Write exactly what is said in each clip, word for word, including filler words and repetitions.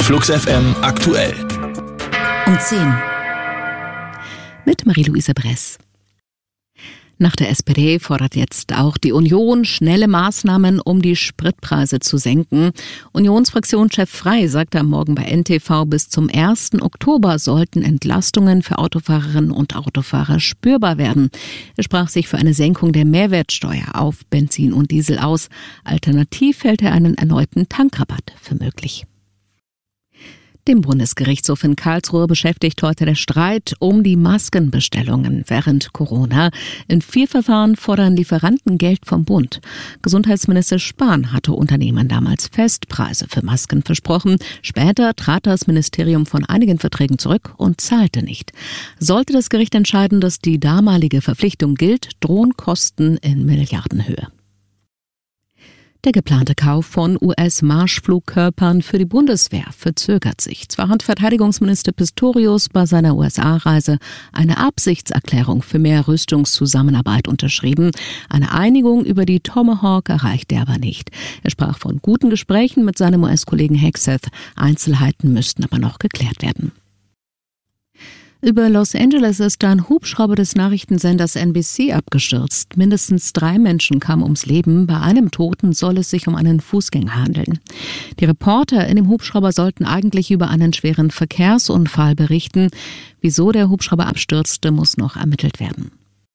Flux F M aktuell. Um zehn. Mit Marie-Louise Bress. Nach der S P D fordert jetzt auch die Union schnelle Maßnahmen, um die Spritpreise zu senken. Unionsfraktionschef Frey sagte am Morgen bei N T V, bis zum ersten Oktober sollten Entlastungen für Autofahrerinnen und Autofahrer spürbar werden. Er sprach sich für eine Senkung der Mehrwertsteuer auf Benzin und Diesel aus. Alternativ hält er einen erneuten Tankrabatt für möglich. Dem Bundesgerichtshof in Karlsruhe beschäftigt heute der Streit um die Maskenbestellungen während Corona. In vier Verfahren fordern Lieferanten Geld vom Bund. Gesundheitsminister Spahn hatte Unternehmen damals Festpreise für Masken versprochen. Später trat das Ministerium von einigen Verträgen zurück und zahlte nicht. Sollte das Gericht entscheiden, dass die damalige Verpflichtung gilt, drohen Kosten in Milliardenhöhe. Der geplante Kauf von U S-Marschflugkörpern für die Bundeswehr verzögert sich. Zwar hat Verteidigungsminister Pistorius bei seiner U S A-Reise eine Absichtserklärung für mehr Rüstungszusammenarbeit unterschrieben. Eine Einigung über die Tomahawk erreichte er aber nicht. Er sprach von guten Gesprächen mit seinem U S-Kollegen Hegseth. Einzelheiten müssten aber noch geklärt werden. Über Los Angeles ist ein Hubschrauber des Nachrichtensenders N B C abgestürzt. Mindestens drei Menschen kamen ums Leben. Bei einem Toten soll es sich um einen Fußgänger handeln. Die Reporter in dem Hubschrauber sollten eigentlich über einen schweren Verkehrsunfall berichten. Wieso der Hubschrauber abstürzte, muss noch ermittelt werden.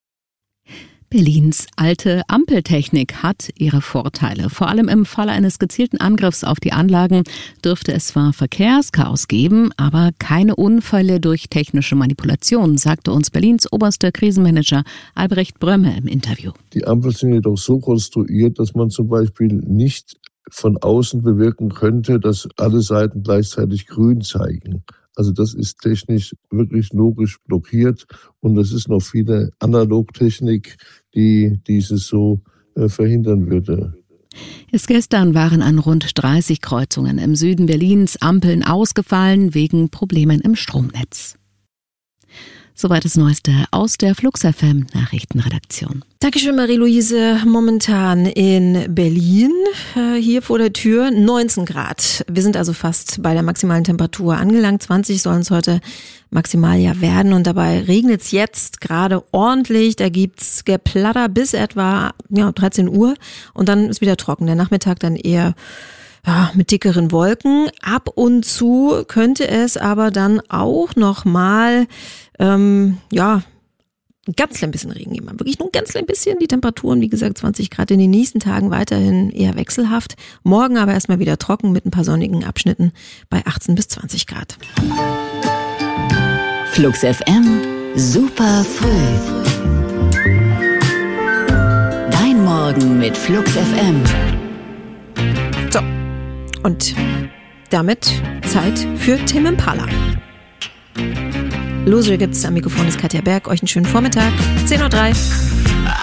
Berlins alte Ampeltechnik hat ihre Vorteile. Vor allem im Falle eines gezielten Angriffs auf die Anlagen dürfte es zwar Verkehrschaos geben, aber keine Unfälle durch technische Manipulation, sagte uns Berlins oberster Krisenmanager Albrecht Brömme im Interview. Die Ampeln sind jedoch so konstruiert, dass man zum Beispiel nicht von außen bewirken könnte, dass alle Seiten gleichzeitig grün zeigen. Also das ist technisch wirklich logisch blockiert und es ist noch viele Analogtechnik, die dieses so äh, verhindern würde. Erst gestern waren an rund dreißig Kreuzungen im Süden Berlins Ampeln ausgefallen wegen Problemen im Stromnetz. Soweit das Neueste aus der Flux F M Nachrichtenredaktion. Dankeschön, Marie-Louise. Momentan in Berlin, äh, hier vor der Tür, neunzehn Grad. Wir sind also fast bei der maximalen Temperatur angelangt. zwanzig sollen es heute maximal ja werden und dabei regnet es jetzt gerade ordentlich. Da gibt's Geplatter bis etwa ja, dreizehn Uhr und dann ist wieder trocken. Der Nachmittag dann eher ja, mit dickeren Wolken. Ab und zu könnte es aber dann auch noch mal ähm, ja, ein ganz klein bisschen Regen geben. Wirklich nur ein ganz klein bisschen. Die Temperaturen, wie gesagt, zwanzig Grad in den nächsten Tagen weiterhin eher wechselhaft. Morgen aber erstmal wieder trocken mit ein paar sonnigen Abschnitten bei achtzehn bis zwanzig Grad. Flux F M, super früh. Dein Morgen mit Flux F M. So, und damit Zeit für Tame Impala. Loser gibt's am Mikrofon ist Katja Berg. Euch einen schönen Vormittag. zehn Uhr drei.